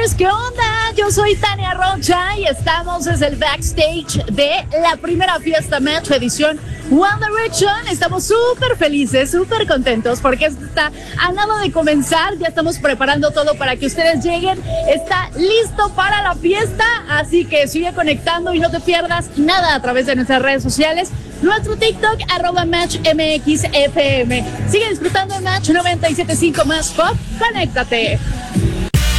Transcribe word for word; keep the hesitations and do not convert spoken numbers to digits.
sabes qué onda. Yo soy Tania Rocha y estamos desde el backstage de la primera fiesta Match edición One Direction. Estamos súper felices, súper contentos porque esto está a nada de comenzar. Ya estamos preparando todo para que ustedes lleguen. Está listo para la fiesta, así que sigue conectando y no te pierdas nada a través de nuestras redes sociales. Nuestro TikTok, arroba Match M X F M. Sigue disfrutando de Match noventa y siete punto cinco más Pop. Conéctate.